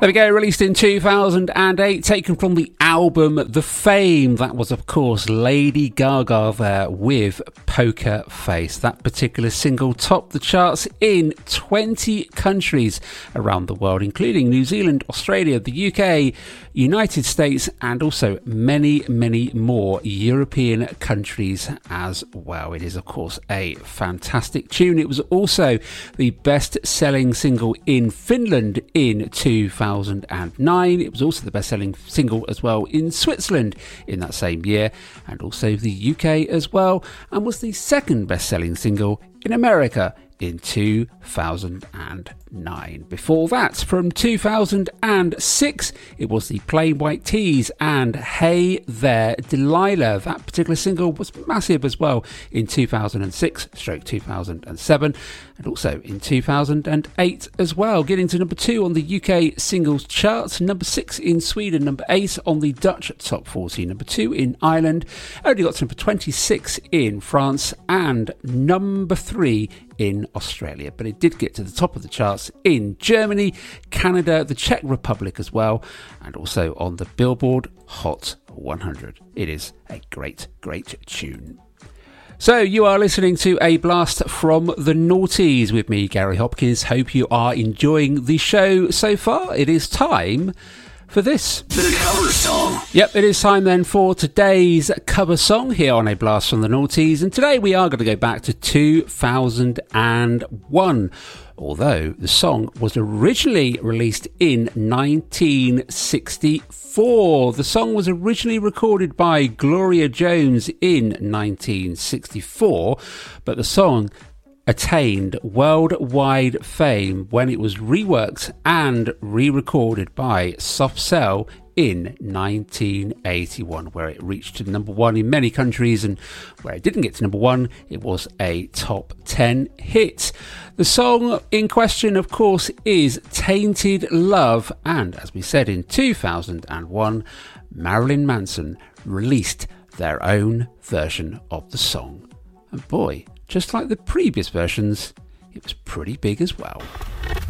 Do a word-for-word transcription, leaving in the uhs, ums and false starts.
There we go, released in two thousand eight, taken from the album The Fame. That was, of course, Lady Gaga there with Poker Face. That particular single topped the charts in twenty countries around the world, including New Zealand, Australia, the U K, United States, and also many, many more European countries as well. It is, of course, a fantastic tune. It was also the best-selling single in Finland in two thousand nine. It was also the best-selling single as well in Switzerland in that same year, and also the U K as well, and was the second best-selling single in America in two thousand nine. Before that, from two thousand six, it was the Plain White T's and Hey There Delilah. That particular single was massive as well in two thousand six stroke two thousand seven, and also in two thousand eight as well, getting to number two on the U K singles chart, number six in Sweden, number eight on the Dutch top forty, number two in Ireland, only got to number twenty-six in France, and number three in Australia. But it did get to the top of the charts in Germany, Canada, the Czech Republic as well, and also on the Billboard Hot one hundred. It is a great, great tune. So you are listening to a blast from the noughties with me, Gary Hopkins. Hope you are enjoying the show so far. It is time for this. The cover song. Yep, it is time then for today's cover song here on A Blast from the Noughties. And today we are going to go back to two thousand one. Although the song was originally released in nineteen sixty-four. The song was originally recorded by Gloria Jones in nineteen sixty-four, but the song attained worldwide fame when it was reworked and re-recorded by Soft Cell in nineteen eighty-one, where it reached number one in many countries, and where it didn't get to number one, it was a top ten hit. The song in question, of course, is Tainted Love, and as we said, in two thousand one, Marilyn Manson released their own version of the song. And boy, just like the previous versions, it was pretty big as well.